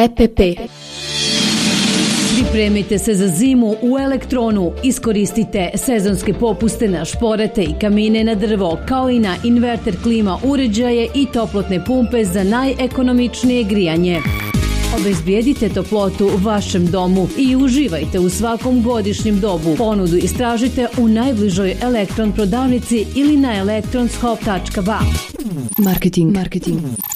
EPP. Pripremite se za zimu u Elektronu. Iskoristite sezonske popuste na šporete i kamine na drvo, kao i na inverter klima uređaje i toplotne pumpe za najekonomičnije grijanje. Obezbijedite toplotu u vašem domu i uživajte u svakom godišnjem dobu. Ponudu istražite u najbližoj Elektron prodavnici ili na electronshop.ba. Marketing.